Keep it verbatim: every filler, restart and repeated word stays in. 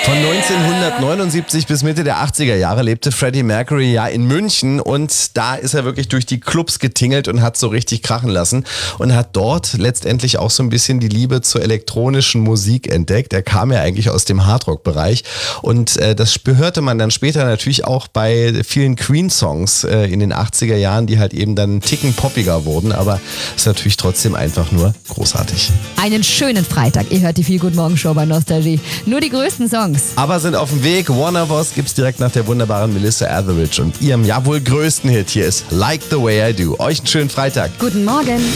Von neunzehnhundertneunundsiebzig bis Mitte der achtziger Jahre lebte Freddie Mercury ja in München und da ist er wirklich durch die Clubs getingelt und hat so richtig krachen lassen und hat dort letztendlich auch so ein bisschen die Liebe zur elektronischen Musik entdeckt. Er kam ja eigentlich aus dem Hardrock-Bereich und äh, das hörte man dann später natürlich auch bei vielen Queen-Songs äh, in den achtziger Jahren, die halt eben dann einen Ticken poppiger wurden, aber ist natürlich trotzdem einfach nur großartig. Einen schönen Freitag. Ihr hört die Feel Good Morgen Show bei Nostalgie. Nur die größten Songs. Aber sind auf dem Weg. One of Us gibt's direkt nach der wunderbaren Melissa Etheridge und ihrem ja wohl größten Hit. Hier ist Like the Way I Do. Euch einen schönen Freitag. Guten Morgen.